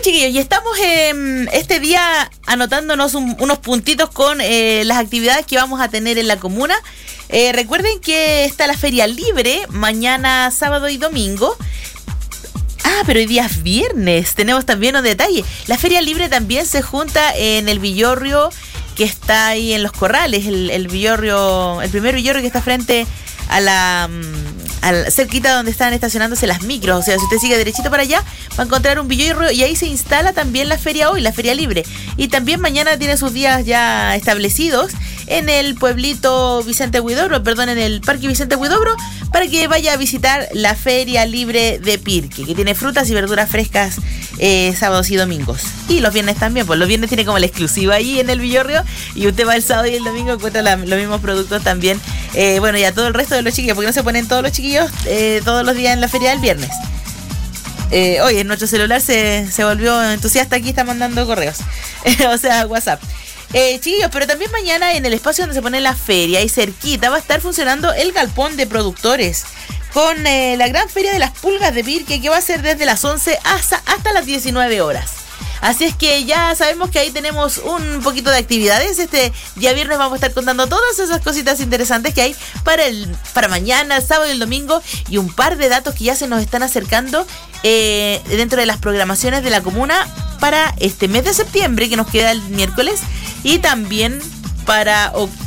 chiquillos, y estamos este día anotándonos unos puntitos con las actividades que vamos a tener en la comuna. Recuerden que está la Feria Libre mañana, sábado y domingo. Pero hoy día es viernes, tenemos también un detalle. La Feria Libre también se junta en el Villorrio que está ahí en Los Corrales, el Villorrio, el primer Villorrio que está frente a la cerquita donde están estacionándose las micros. O sea, si usted sigue derechito para allá, va a encontrar un Villorrio y ahí se instala también la feria hoy, la Feria Libre. Y también mañana tiene sus días ya establecidos en el pueblito Vicente Huidobro, en el Parque Vicente Huidobro, para que vaya a visitar la Feria Libre de Pirque, que tiene frutas y verduras frescas sábados y domingos. Y los viernes también, pues los viernes tiene como la exclusiva ahí en el Villorrio, y usted va el sábado y el domingo encuentra los mismos productos también. Bueno, y a todo el resto de los chiquillos, porque no se ponen todos los chiquillos todos los días en la feria del viernes. Oye, nuestro celular se volvió entusiasta, aquí está mandando correos, o sea, WhatsApp. Chiquillos, pero también mañana en el espacio donde se pone la feria y cerquita va a estar funcionando el galpón de productores con la gran feria de las pulgas de Pirque, que va a ser desde las 11 hasta las 19 horas. Así es que ya sabemos que ahí tenemos un poquito de actividades. Este día viernes vamos a estar contando todas esas cositas interesantes que hay para mañana, el sábado y el domingo, y un par de datos que ya se nos están acercando dentro de las programaciones de la comuna para este mes de septiembre, que nos queda el miércoles, y también para